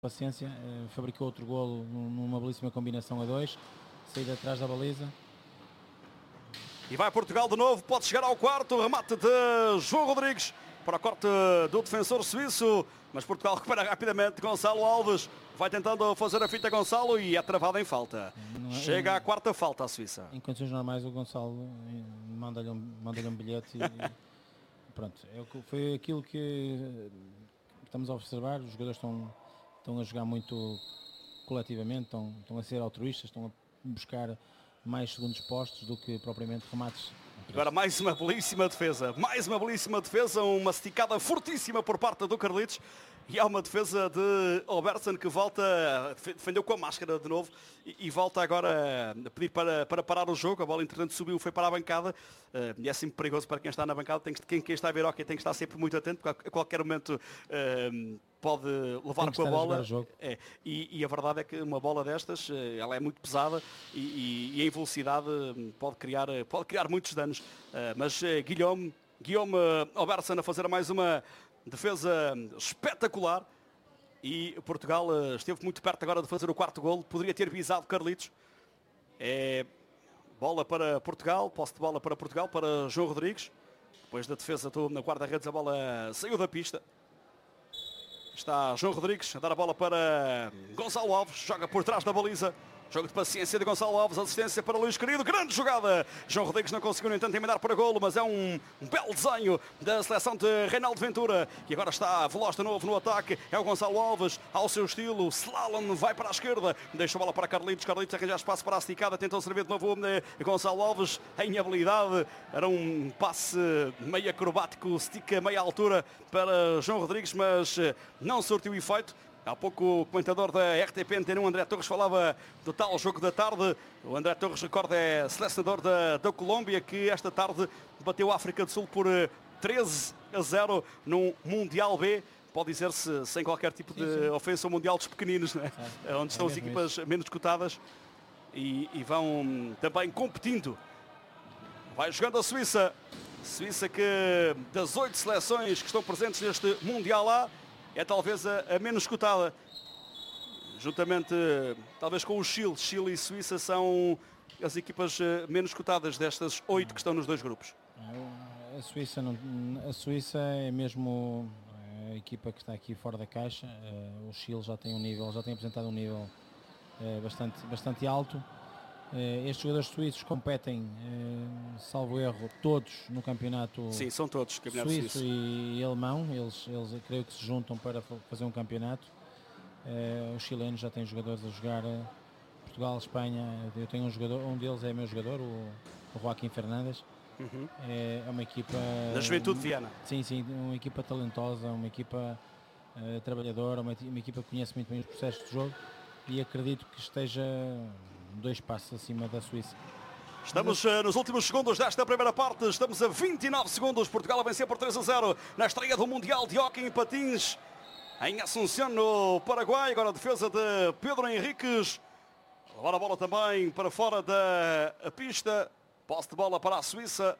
paciência, fabricou outro golo numa belíssima combinação a dois, saída atrás da baliza. E vai Portugal de novo, pode chegar ao quarto, remate de João Rodrigues para o corte do defensor suíço, mas Portugal recupera rapidamente. Gonçalo Alves vai tentando fazer a fita Gonçalo e é travado em falta. Chega à quarta falta a Suíça. Em condições normais o Gonçalo manda-lhe um bilhete e pronto, foi aquilo que estamos a observar. Os jogadores estão a jogar muito coletivamente, estão a ser altruístas, estão a buscar mais segundos postos do que propriamente remates. Agora mais uma belíssima defesa, uma esticada fortíssima por parte do Carlitos. E há uma defesa de Oberson que volta, defendeu com a máscara de novo e volta agora a pedir para parar o jogo. A bola entretanto subiu, foi para a bancada e é sempre perigoso para quem está na bancada. Quem está a ver hockey tem que estar sempre muito atento, porque a qualquer momento pode levar com a bola. E a verdade é que uma bola destas, ela é muito pesada e em velocidade pode criar muitos danos. Mas Guillaume Oberson a fazer mais uma defesa espetacular e Portugal esteve muito perto agora de fazer o quarto golo, poderia ter visado Carlitos. Bola para Portugal, posse de bola para Portugal, para João Rodrigues. Depois da defesa na guarda-redes, a bola saiu da pista. Está João Rodrigues a dar a bola para Gonçalo Alves, joga por trás da baliza. Jogo de paciência de Gonçalo Alves, assistência para Luís Querido, grande jogada. João Rodrigues não conseguiu, no entanto, emendar para golo, mas é um belo desenho da seleção de Reinaldo Ventura. E agora está veloz de novo no ataque, é o Gonçalo Alves, ao seu estilo, slalom, vai para a esquerda, deixa a bola para Carlitos arranja espaço para a esticada, tentou servir de novo Gonçalo Alves, em habilidade, era um passe meio acrobático, estica meia altura para João Rodrigues, mas não surtiu efeito. Há pouco o comentador da RTP Antena 1, André Torres, falava do tal jogo da tarde. O André Torres, recorda, é selecionador da Colômbia, que esta tarde bateu a África do Sul por 13-0 num Mundial B. Pode dizer-se sem qualquer tipo de ofensa, o Mundial dos pequeninos, né? Onde estão as equipas menos cotadas e vão também competindo. Vai jogando a Suíça. Suíça que das 8 seleções que estão presentes neste Mundial A, é talvez a menos cotada, juntamente talvez com o Chile. Chile e Suíça são as equipas menos cotadas destas 8 que estão nos dois grupos. A Suíça é mesmo a equipa que está aqui fora da caixa. O Chile já tem apresentado um nível bastante alto. Estes jogadores suíços competem, salvo erro, todos no campeonato. Sim, são todos campeonato suíço e alemão. Eles creio que se juntam para fazer um campeonato. Os chilenos já têm jogadores a jogar. Portugal, Espanha, eu tenho um jogador, um deles é meu jogador, o Joaquim Fernandes. É uma equipa da Juventude de Viana. Sim, uma equipa talentosa, uma equipa trabalhadora, uma equipa que conhece muito bem os processos de jogo e acredito que esteja 2 passos acima da Suíça. Estamos nos últimos segundos desta primeira parte, estamos a 29 segundos, Portugal a vencer por 3-0 na estreia do Mundial de Hóquei em Patins em Assunção, no Paraguai. Agora a defesa de Pedro Henriques, levar a bola também para fora da pista, posse de bola para a Suíça,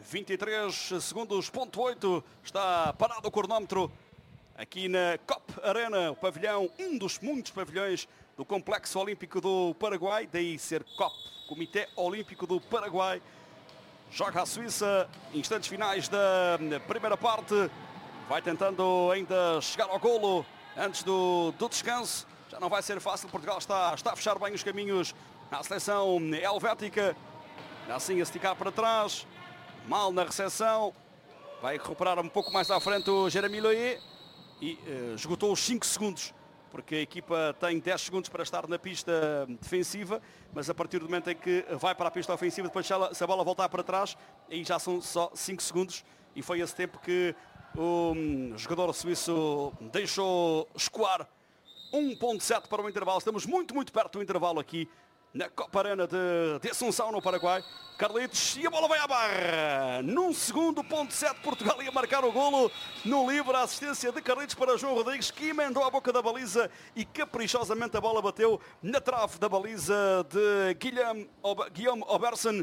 23 segundos, ponto 8, está parado o cronómetro aqui na COP Arena, o pavilhão, um dos muitos pavilhões do Complexo Olímpico do Paraguai, daí ser COP, Comitê Olímpico do Paraguai. Joga a Suíça, instantes finais da primeira parte, vai tentando ainda chegar ao golo antes do descanso. Já não vai ser fácil, Portugal está a fechar bem os caminhos à seleção helvética, assim a esticar para trás, mal na recepção, vai recuperar um pouco mais à frente o Jérémy Loyer e esgotou os 5 segundos. Porque a equipa tem 10 segundos para estar na pista defensiva, mas a partir do momento em que vai para a pista ofensiva, depois se a bola voltar para trás, aí já são só 5 segundos e foi esse tempo que o jogador suíço deixou escoar. 1.7 para o intervalo, estamos muito perto do intervalo aqui na Copa Arena de Assunção, no Paraguai. Carlitos, e a bola vai à barra. Num segundo, ponto 7, Portugal ia marcar o golo no livre. A assistência de Carlitos para João Rodrigues, que emendou a boca da baliza e caprichosamente a bola bateu na trave da baliza de Guillaume Oberson.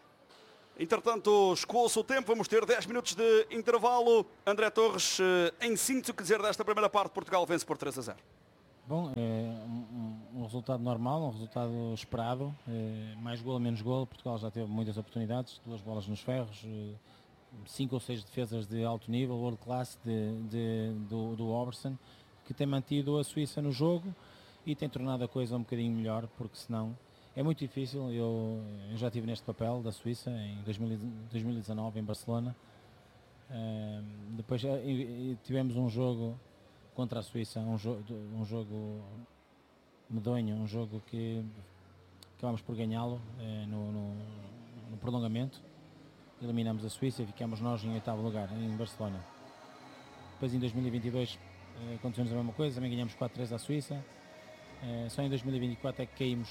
Entretanto, escoou-se o tempo, vamos ter 10 minutos de intervalo. André Torres, em síntese, o que dizer desta primeira parte? Portugal vence por 3-0. Bom, é um resultado normal, um resultado esperado, mais golo, menos golo. Portugal já teve muitas oportunidades, 2 bolas nos ferros, 5 ou 6 defesas de alto nível, world class do Oberson, que tem mantido a Suíça no jogo e tem tornado a coisa um bocadinho melhor, porque senão é muito difícil. Eu já estive neste papel da Suíça em 2019 em Barcelona. Depois tivemos um jogo contra a Suíça, um jogo medonho, um jogo que acabamos por ganhá-lo no prolongamento. Eliminamos a Suíça e ficamos nós em 8º lugar em Barcelona. Depois em 2022 aconteceu-nos a mesma coisa, também ganhamos 4-3 à Suíça. Só em 2024 é que caímos.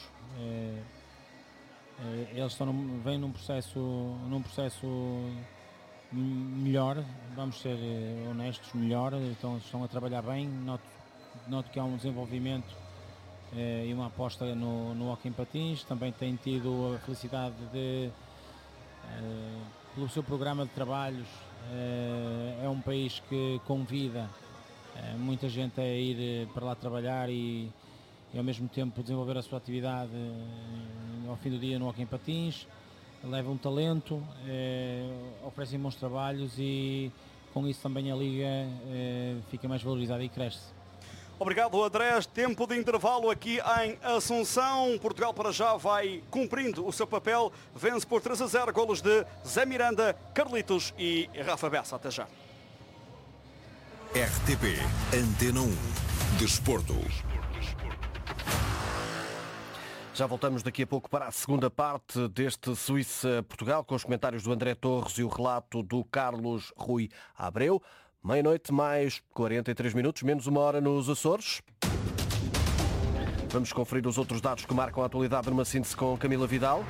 Eles vêm num processo melhor, vamos ser honestos, melhor, então estão a trabalhar bem. Noto que há um desenvolvimento e uma aposta no hóquei em patins. Também tem tido a felicidade de, pelo seu programa de trabalhos, é um país que convida muita gente a ir para lá trabalhar e ao mesmo tempo desenvolver a sua atividade ao fim do dia no hóquei em patins. Levam talento, oferecem bons trabalhos e com isso também a Liga fica mais valorizada e cresce. Obrigado, Andrés. Tempo de intervalo aqui em Assunção. Portugal para já vai cumprindo o seu papel. Vence por 3-0, golos de Zé Miranda, Carlitos e Rafa Bessa. Até já. RTP Antena 1 Desporto. Já voltamos daqui a pouco para a segunda parte deste Suíça-Portugal, com os comentários do André Torres e o relato do Carlos Rui Abreu. Meia-noite mais 43 minutos, menos 1 hora nos Açores. Vamos conferir os outros dados que marcam a atualidade numa síntese com Camila Vidal.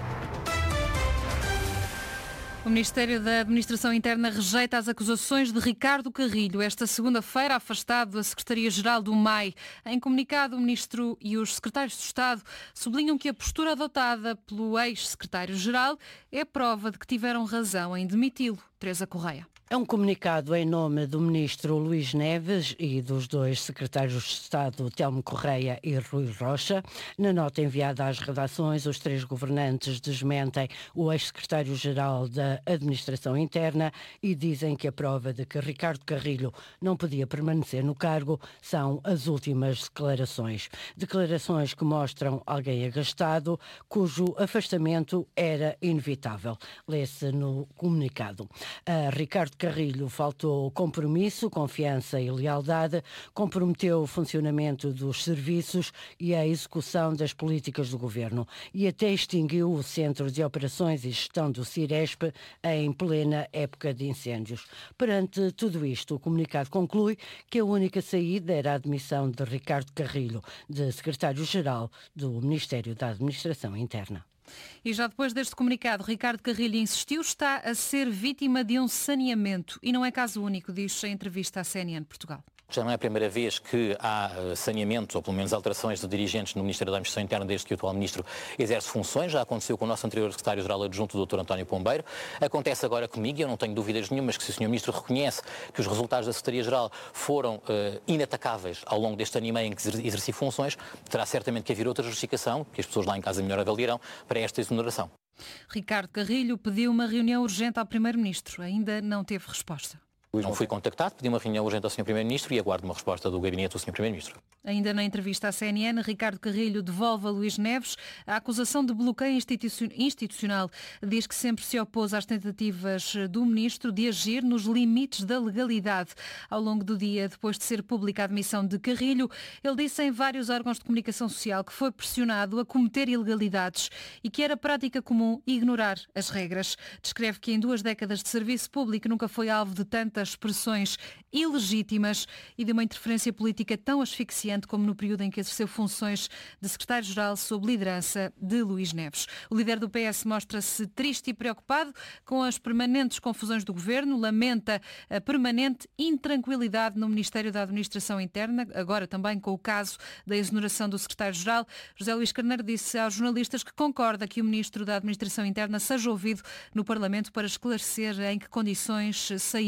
O Ministério da Administração Interna rejeita as acusações de Ricardo Carrilho. Esta segunda-feira, afastado da Secretaria-Geral do MAI. Em comunicado, o Ministro e os Secretários de Estado sublinham que a postura adotada pelo ex-Secretário-Geral é prova de que tiveram razão em demiti-lo. Teresa Correia. É um comunicado em nome do Ministro Luís Neves e dos 2 Secretários de Estado, Telmo Correia e Rui Rocha. Na nota enviada às redações, os 3 governantes desmentem o ex-Secretário-Geral da Administração Interna e dizem que a prova de que Ricardo Carrilho não podia permanecer no cargo são as últimas declarações. Declarações que mostram alguém agastado, cujo afastamento era inevitável. Lê-se no comunicado. Ricardo Carrilho faltou compromisso, confiança e lealdade, comprometeu o funcionamento dos serviços e a execução das políticas do governo e até extinguiu o Centro de Operações e Gestão do Ciresp em plena época de incêndios. Perante tudo isto, o comunicado conclui que a única saída era a admissão de Ricardo Carrilho, de Secretário-Geral do Ministério da Administração Interna. E já depois deste comunicado, Ricardo Carrilho insistiu, está a ser vítima de um saneamento. E não é caso único, diz em entrevista à CNN Portugal. Já não é a primeira vez que há saneamentos, ou pelo menos alterações de dirigentes no Ministério da Administração Interna desde que o atual Ministro exerce funções. Já aconteceu com o nosso anterior Secretário-Geral Adjunto, o Dr. António Pombeiro. Acontece agora comigo, e eu não tenho dúvidas nenhumas que se o Sr. Ministro reconhece que os resultados da Secretaria-Geral foram inatacáveis ao longo deste ano e meio em que exerci funções, terá certamente que haver outra justificação, que as pessoas lá em casa melhor avaliarão, para esta exoneração. Ricardo Carrilho pediu uma reunião urgente ao Primeiro-Ministro. Ainda não teve resposta. Não fui contactado, pedi uma reunião urgente ao Sr. Primeiro-Ministro e aguardo uma resposta do gabinete do Sr. Primeiro-Ministro. Ainda na entrevista à CNN, Ricardo Carrilho devolve a Luís Neves a acusação de bloqueio institucional. Diz que sempre se opôs às tentativas do Ministro de agir nos limites da legalidade. Ao longo do dia, depois de ser pública a admissão de Carrilho, ele disse em vários órgãos de comunicação social que foi pressionado a cometer ilegalidades e que era prática comum ignorar as regras. Descreve que em 2 décadas de serviço público nunca foi alvo de tantas expressões ilegítimas e de uma interferência política tão asfixiante como no período em que exerceu funções de secretário-geral sob liderança de Luís Neves. O líder do PS mostra-se triste e preocupado com as permanentes confusões do governo, lamenta a permanente intranquilidade no Ministério da Administração Interna, agora também com o caso da exoneração do secretário-geral. José Luís Carneiro disse aos jornalistas que concorda que o Ministro da Administração Interna seja ouvido no Parlamento para esclarecer em que condições saiu.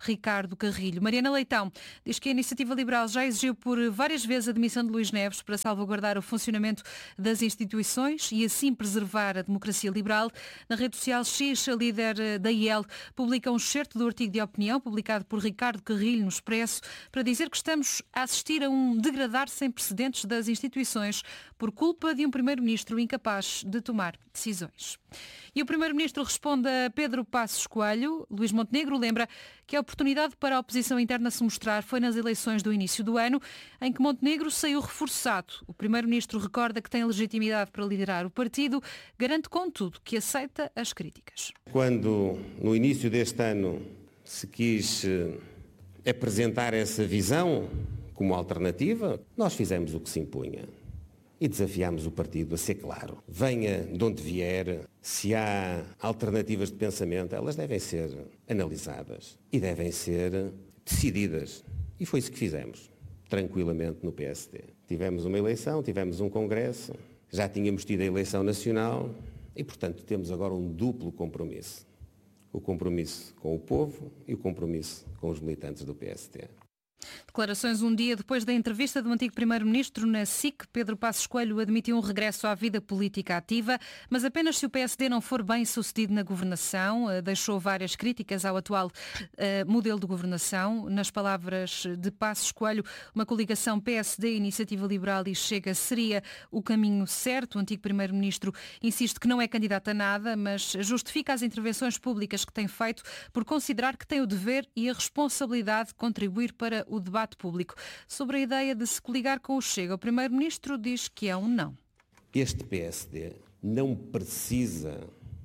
Ricardo Carrilho. Mariana Leitão diz que a Iniciativa Liberal já exigiu por várias vezes a demissão de Luís Neves para salvaguardar o funcionamento das instituições e assim preservar a democracia liberal. Na rede social X, a líder da IEL publica um excerto do artigo de opinião publicado por Ricardo Carrilho no Expresso para dizer que estamos a assistir a um degradar sem precedentes das instituições por culpa de um primeiro-ministro incapaz de tomar decisões. E o primeiro-ministro responde a Pedro Passos Coelho. Luís Montenegro lembra que a oportunidade para a oposição interna se mostrar foi nas eleições do início do ano, em que Montenegro saiu reforçado. O primeiro-ministro recorda que tem legitimidade para liderar o partido, garante, contudo, que aceita as críticas. Quando, no início deste ano, se quis apresentar essa visão como alternativa, nós fizemos o que se impunha. E desafiámos o partido a ser claro. Venha de onde vier, se há alternativas de pensamento, elas devem ser analisadas e devem ser decididas. E foi isso que fizemos, tranquilamente, no PSD. Tivemos uma eleição, tivemos um congresso, já tínhamos tido a eleição nacional e, portanto, temos agora um duplo compromisso. O compromisso com o povo e o compromisso com os militantes do PSD. Declarações um dia depois da entrevista do antigo primeiro-ministro na SIC. Pedro Passos Coelho admitiu um regresso à vida política ativa, mas apenas se o PSD não for bem sucedido na governação. Deixou várias críticas ao atual modelo de governação. Nas palavras de Passos Coelho, uma coligação PSD, Iniciativa Liberal e Chega seria o caminho certo. O antigo primeiro-ministro insiste que não é candidato a nada, mas justifica as intervenções públicas que tem feito por considerar que tem o dever e a responsabilidade de contribuir para o debate público. Sobre a ideia de se coligar com o Chega, o primeiro-ministro diz que é um não. Este PSD não precisa,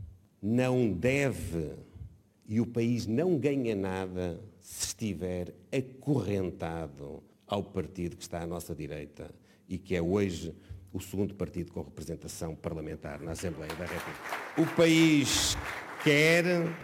não deve e o país não ganha nada se estiver acorrentado ao partido que está à nossa direita e que é hoje o segundo partido com representação parlamentar na Assembleia da República. O país quer,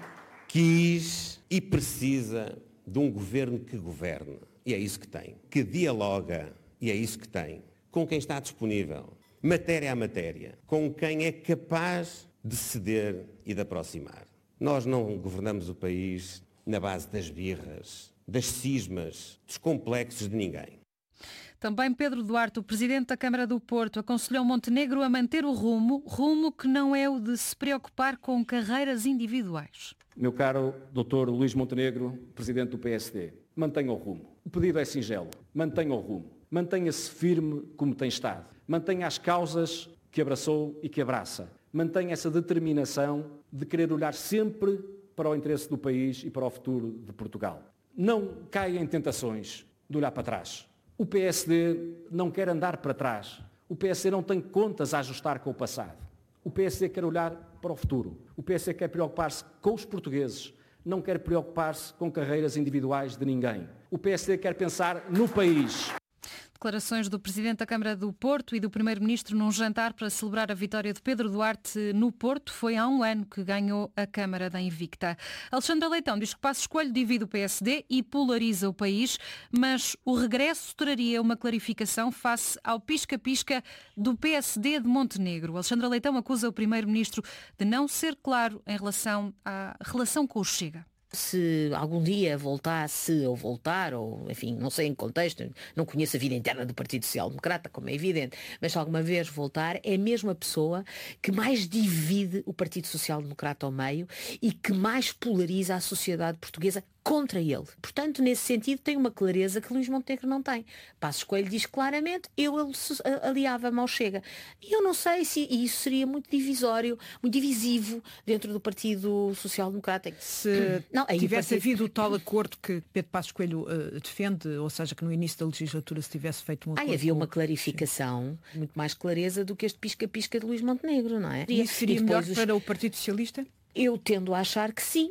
quis e precisa de um governo que governe. E é isso que tem. Que dialoga, e é isso que tem. Com quem está disponível, matéria a matéria. Com quem é capaz de ceder e de aproximar. Nós não governamos o país na base das birras, das cismas, dos complexos de ninguém. Também Pedro Duarte, o presidente da Câmara do Porto, aconselhou Montenegro a manter o rumo que não é o de se preocupar com carreiras individuais. Meu caro Dr. Luís Montenegro, presidente do PSD, mantenha o rumo. O pedido é singelo. Mantenha o rumo. Mantenha-se firme como tem estado. Mantenha as causas que abraçou e que abraça. Mantenha essa determinação de querer olhar sempre para o interesse do país e para o futuro de Portugal. Não caia em tentações de olhar para trás. O PSD não quer andar para trás. O PSD não tem contas a ajustar com o passado. O PSD quer olhar para o futuro. O PSD quer preocupar-se com os portugueses. Não quer preocupar-se com carreiras individuais de ninguém. O PSD quer pensar no país. Declarações do Presidente da Câmara do Porto e do Primeiro-Ministro num jantar para celebrar a vitória de Pedro Duarte no Porto. Foi há um ano que ganhou a Câmara da Invicta. Alexandra Leitão diz que Passos Coelho divide o PSD e polariza o país, mas o regresso traria uma clarificação face ao pisca-pisca do PSD de Montenegro. Alexandra Leitão acusa o Primeiro-Ministro de não ser claro em relação à relação com o Chega. Se algum dia voltasse ou voltar, ou enfim, não sei em que contexto, não conheço a vida interna do Partido Social Democrata, como é evidente, mas se alguma vez voltar, é mesmo a pessoa que mais divide o Partido Social Democrata ao meio e que mais polariza a sociedade portuguesa contra ele. Portanto, nesse sentido, tem uma clareza que Luís Montenegro não tem. Passos Coelho diz claramente, eu aliava-me ao Chega. E eu não sei se isso seria muito divisório, muito divisivo dentro do Partido Social Democrata. Se tivesse havido o tal acordo que Pedro Passos Coelho defende, ou seja, que no início da legislatura se tivesse feito um acordo... havia uma clarificação, muito mais clareza do que este pisca-pisca de Luís Montenegro, não é? E isso seria melhor para o Partido Socialista? Eu tendo a achar que sim.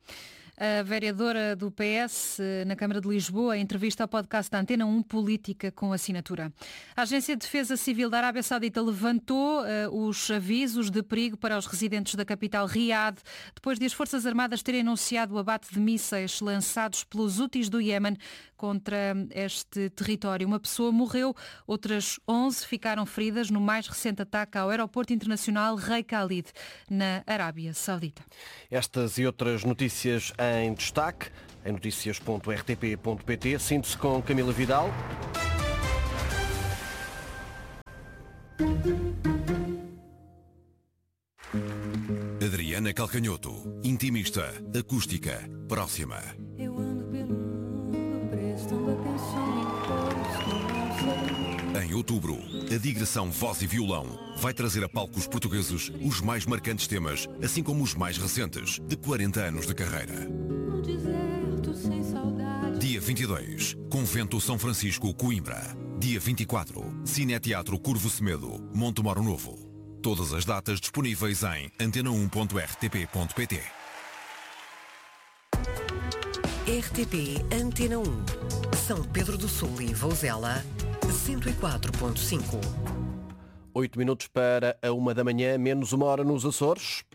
A vereadora do PS na Câmara de Lisboa, em entrevista ao podcast da Antena 1 Política com assinatura. A Agência de Defesa Civil da Arábia Saudita levantou os avisos de perigo para os residentes da capital Riad, depois de as Forças Armadas terem anunciado o abate de mísseis lançados pelos Houthis do Iémen contra este território. Uma pessoa morreu, outras 11 ficaram feridas no mais recente ataque ao aeroporto internacional Rei Khalid, na Arábia Saudita. Estas e outras notícias em destaque em noticias.rtp.pt. Síntese com Camila Vidal. Adriana Calcanhoto, intimista, acústica, próxima. Eu ando pelo mundo prestando atenção em todos. Em outubro, a digressão Voz e Violão vai trazer a palcos portugueses os mais marcantes temas, assim como os mais recentes, de 40 anos de carreira. No deserto sem saudade. Dia 22, Convento São Francisco, Coimbra. Dia 24, Cineteatro Curvo Semedo, Montemoro Novo. Todas as datas disponíveis em antena1.rtp.pt. RTP Antena 1, São Pedro do Sul e Vouzela, 104.5. 8 minutos para a 1 da manhã, menos 1 hora nos Açores.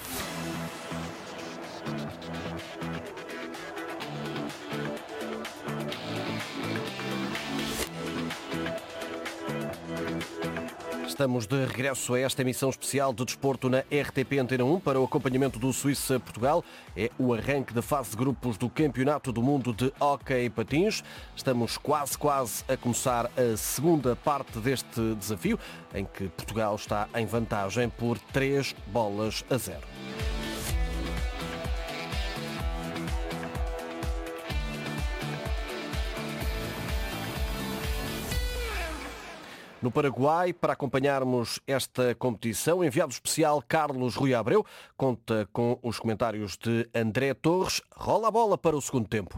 Estamos de regresso a esta emissão especial de desporto na RTP Antena 1 para o acompanhamento do Suíça-Portugal. É o arranque da fase de grupos do Campeonato do Mundo de Hóquei em Patins. Estamos quase a começar a segunda parte deste desafio, em que Portugal está em vantagem por 3-0. No Paraguai, para acompanharmos esta competição, enviado especial Carlos Rui Abreu conta com os comentários de André Torres. Rola a bola para o segundo tempo.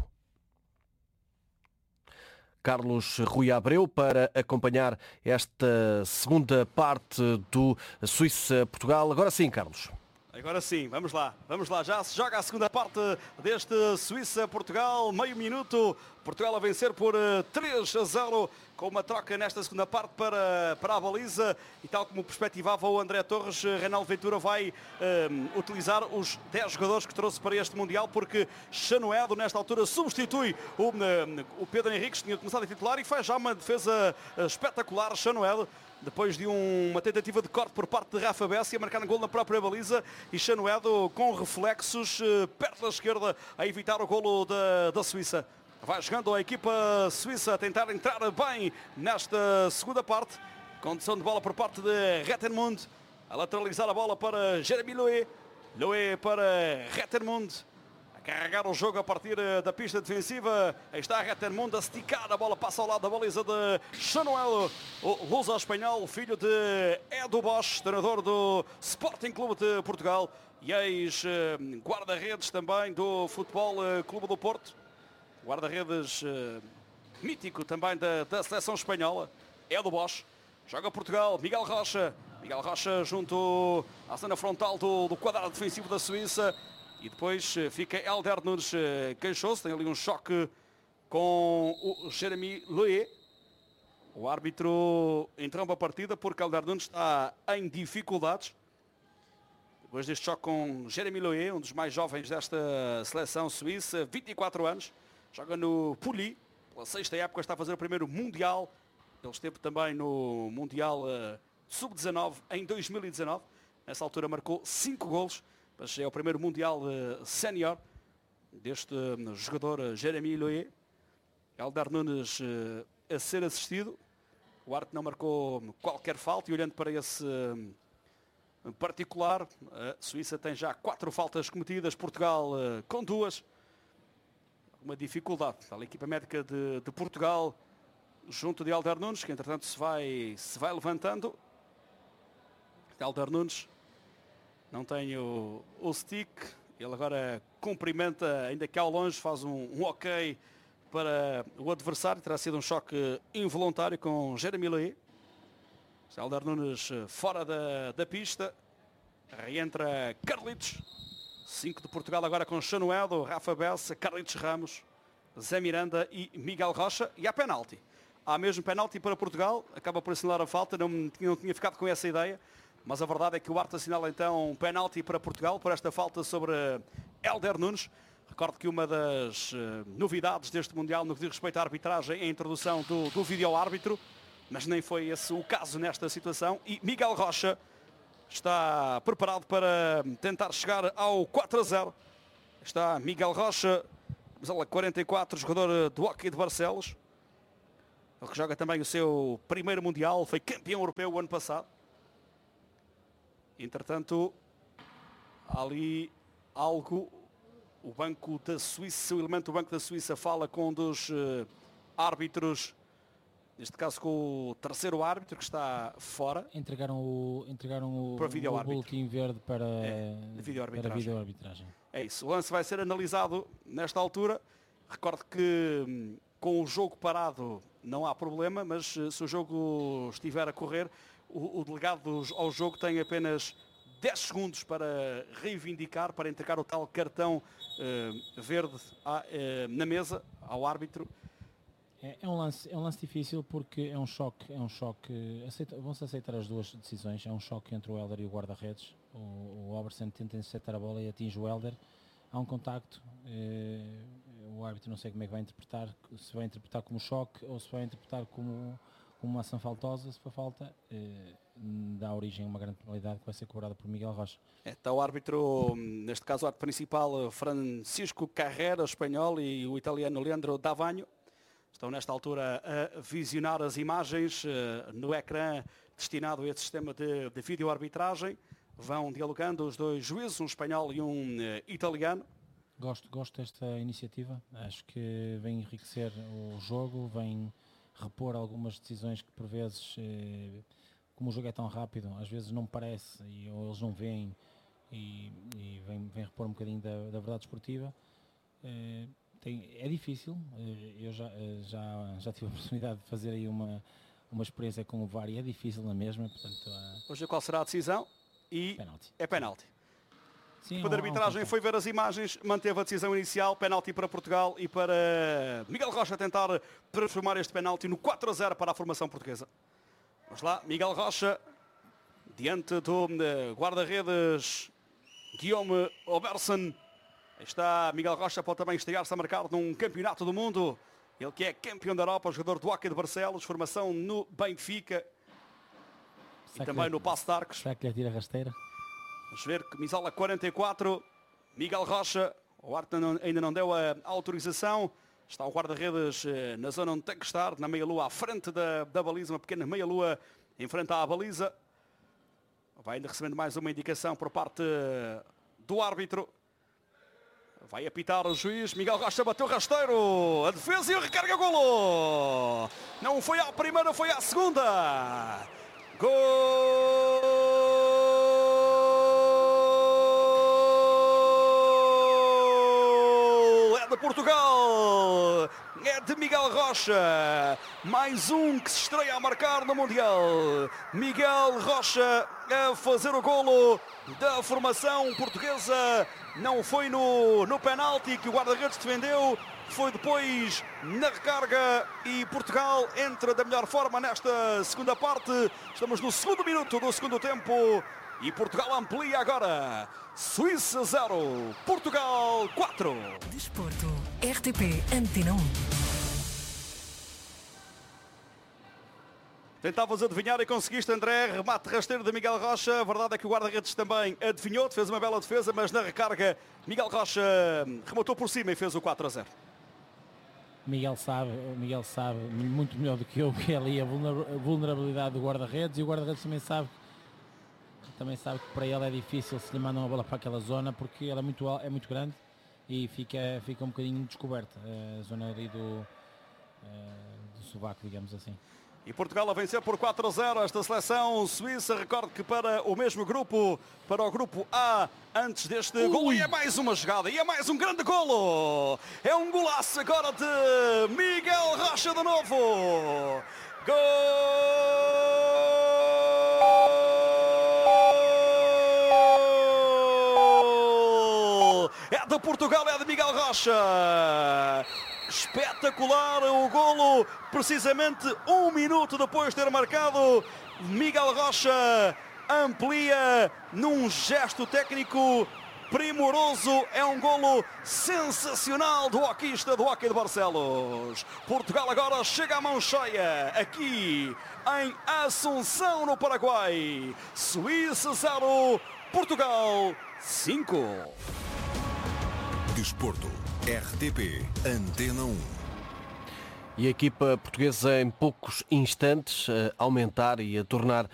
Carlos Rui Abreu para acompanhar esta segunda parte do Suíça-Portugal. Agora sim, Carlos. Agora sim, vamos lá, já se joga a segunda parte deste Suíça-Portugal, meio minuto, Portugal a vencer por 3-0, com uma troca nesta segunda parte para a baliza, e tal como perspectivava o André Torres, Reinaldo Ventura vai utilizar os 10 jogadores que trouxe para este Mundial, porque Chanoedo nesta altura substitui o Pedro Henriques, que tinha começado a titular, e faz já uma defesa espetacular, Chanoedo, depois de uma tentativa de corte por parte de Rafa Bessi, a marcar um gol na própria baliza, e Chanoedo com reflexos perto da esquerda a evitar o golo da Suíça. Vai jogando a equipa suíça a tentar entrar bem nesta segunda parte. Condução de bola por parte de Rettenmund, a lateralizar a bola para Jeremy Loé. Loé para Rettenmund, a carregar o jogo a partir da pista defensiva. Aí está Rettenmund a esticar, a bola passa ao lado da baliza de Chanoedo, o luso espanhol, filho de Edu Bosch, treinador do Sporting Clube de Portugal e ex-guarda-redes também do Futebol Clube do Porto. Guarda-redes mítico também da seleção espanhola, Edu Bosch. Joga Portugal, Miguel Rocha junto à zona frontal do quadrado defensivo da Suíça. E depois fica Helder Nunes queixoso, tem ali um choque com o Jeremy Loé. O árbitro interrompe a partida porque Helder Nunes está em dificuldades. Depois deste choque com Jeremy Loé, um dos mais jovens desta seleção suíça, 24 anos. Joga no Puli, pela sexta época está a fazer o primeiro Mundial. Ele esteve também no Mundial Sub-19 em 2019. Nessa altura marcou 5 golos, mas é o primeiro Mundial sénior deste jogador Jeremy Loé. Helder Nunes a ser assistido. O árbitro não marcou qualquer falta, e olhando para esse particular, a Suíça tem já 4 faltas cometidas, Portugal com 2. Uma dificuldade. A equipa médica de Portugal junto de Helder Nunes, que entretanto se vai levantando. Helder Nunes não tem o stick. Ele agora cumprimenta, ainda que ao longe, faz um ok para o adversário. Terá sido um choque involuntário com Jeremy Loé. Helder Nunes fora da pista. Reentra Carlitos. 5 de Portugal agora com Chanoedo, Rafa Bessa, Carlitos Ramos, Zé Miranda e Miguel Rocha. E há penalti. Há mesmo penalti para Portugal. Acaba por assinalar a falta. Não tinha ficado com essa ideia. Mas a verdade é que o árbitro assinala então um penalti para Portugal por esta falta sobre Helder Nunes. Recordo que uma das novidades deste Mundial no que diz respeito à arbitragem é a introdução do vídeo-árbitro. Mas nem foi esse o caso nesta situação. E Miguel Rocha está preparado para tentar chegar ao 4-0. Está Miguel Rocha, camisola 44, jogador do Hockey de Barcelos. Ele que joga também o seu primeiro Mundial, foi campeão europeu o ano passado. Entretanto, há ali algo, o Banco da Suíça, o elemento do Banco da Suíça fala com um dos árbitros, neste caso com o terceiro árbitro que está fora. Entregaram o boletim verde para videoarbitragem. É isso, o lance vai ser analisado nesta altura. Recordo que com o jogo parado não há problema, mas se o jogo estiver a correr, o delegado ao jogo tem apenas 10 segundos para reivindicar, para entregar o tal cartão verde na mesa ao árbitro. É um lance difícil porque é um choque. Vão-se aceitar as duas decisões. É um choque entre o Helder e o guarda-redes. O Obersen tenta interceptar a bola e atinge o Helder. Há um contacto. O árbitro não sei como é que vai interpretar, se vai interpretar como choque ou se vai interpretar como uma ação faltosa. Se for falta, dá origem a uma grande penalidade que vai ser cobrada por Miguel Rocha. Está o árbitro, neste caso o árbitro principal, Francisco Carrera, espanhol, e o italiano Leandro Davagno. Estão nesta altura a visionar as imagens no ecrã destinado a este sistema de videoarbitragem. Vão dialogando os dois juízes, um espanhol e um italiano. Gosto desta iniciativa. Acho que vem enriquecer o jogo, vem repor algumas decisões que por vezes, como o jogo é tão rápido, às vezes não parece ou eles não veem e vem repor um bocadinho da verdade esportiva. É difícil, eu já tive a oportunidade de fazer aí uma experiência com o VAR e é difícil na mesma. Portanto, hoje qual será a decisão? Penalti. É penalti. Sim, a arbitragem foi ver as imagens, manteve a decisão inicial, penalti para Portugal e para Miguel Rocha tentar transformar este penalti no 4-0 para a formação portuguesa. Vamos lá, Miguel Rocha, diante do guarda-redes Guillaume Obersen. Está Miguel Rocha, pode também estrear-se a marcar num campeonato do mundo. Ele que é campeão da Europa, jogador do Hockey de Barcelos, formação no Benfica e também no Paço de Arcos. Será que lhe tira a rasteira? Vamos ver, camisola 44, Miguel Rocha. O árbitro ainda não deu a autorização. Está o guarda-redes na zona onde tem que estar, na meia-lua à frente da baliza, uma pequena meia-lua em frente à baliza. Vai ainda recebendo mais uma indicação por parte do árbitro. Vai apitar o juiz, Miguel Rocha bateu rasteiro, a defesa e o recarga golo. Não foi à primeira, foi à segunda. Gol! É de Portugal, é de Miguel Rocha. Mais um que se estreia a marcar no Mundial. Miguel Rocha a fazer o golo da formação portuguesa. Não foi no penalti que o guarda-redes defendeu, foi depois na recarga e Portugal entra da melhor forma nesta segunda parte. Estamos no segundo minuto do segundo tempo e Portugal amplia agora. Suíça 0, Portugal 4. Desporto, RTP Antena 1. Tentavas adivinhar e conseguiste, André. Remate rasteiro de Miguel Rocha. A verdade é que o guarda-redes também adivinhou, fez uma bela defesa, mas na recarga Miguel Rocha rematou por cima e fez o 4-0. Miguel sabe muito melhor do que eu que é ali a vulnerabilidade do guarda-redes, e o guarda-redes também sabe que para ele é difícil se lhe mandam a bola para aquela zona, porque ela é muito grande e fica um bocadinho descoberta a zona ali do sovaco, digamos assim. E Portugal a vencer por 4-0 esta seleção suíça. Recordo que para o mesmo grupo, para o grupo A, antes deste golo, e é mais uma jogada, e é mais um grande golo. É um golaço agora de Miguel Rocha de novo. Gol! É de Portugal, é de Miguel Rocha. Espetacular o golo, precisamente um minuto depois de ter marcado. Miguel Rocha amplia num gesto técnico primoroso. É um golo sensacional do hoquista do Hockey de Barcelos. Portugal agora chega à mão cheia aqui em Assunção, no Paraguai. Suíça 0, Portugal 5. Desporto. RTP Antena 1. E a equipa portuguesa em poucos instantes a aumentar e a tornar